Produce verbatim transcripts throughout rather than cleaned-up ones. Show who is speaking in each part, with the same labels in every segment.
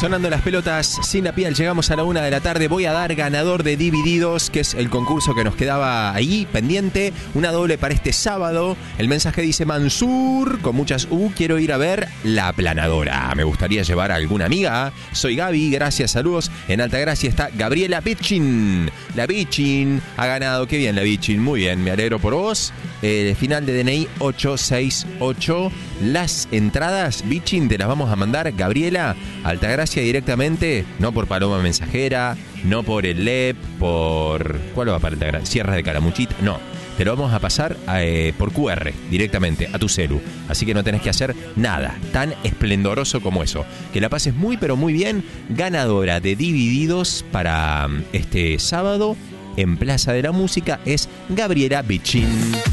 Speaker 1: Sonando las pelotas sin la piel, llegamos a la una de la tarde. Voy a dar ganador de Divididos, que es el concurso que nos quedaba ahí pendiente. Una doble para este sábado. El mensaje dice: Mansur, con muchas U, quiero ir a ver La Aplanadora. Me gustaría llevar a alguna amiga. Soy Gaby, gracias, saludos. En Altagracia está Gabriela Bichin. La Bichin ha ganado, qué bien la Bichin, muy bien, me alegro por vos. El final de D N I ocho seis ocho. Las entradas, Bichin, te las vamos a mandar, Gabriela, Altagracia directamente, no por Paloma Mensajera, no por el L E P, por... ¿Cuál va para Altagracia? Sierras de Calamuchita, no. Te lo vamos a pasar eh, por Q R directamente a tu celu. Así que no tenés que hacer nada tan esplendoroso como eso. Que la pases muy pero muy bien. Ganadora de Divididos para este sábado en Plaza de la Música es Gabriela Bichin.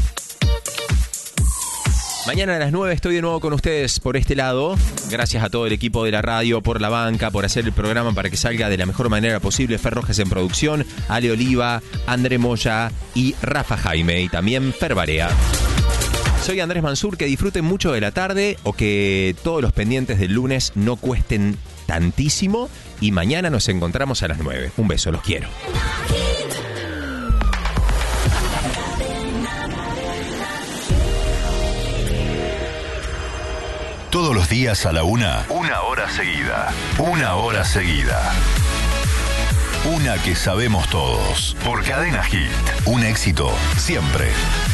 Speaker 1: Mañana a las nueve estoy de nuevo con ustedes por este lado. Gracias a todo el equipo de la radio, por la banca, por hacer el programa para que salga de la mejor manera posible. Fer Rojas en producción, Ale Oliva, André Moya y Rafa Jaime. Y también Fer Barea. Soy Andrés Mansur, que disfruten mucho de la tarde o que todos los pendientes del lunes no cuesten tantísimo. Y mañana nos encontramos a las nueve. Un beso, los quiero.
Speaker 2: Todos los días a la una, una hora seguida, una hora seguida. Una que sabemos todos. Por Cadena Hit, un éxito siempre.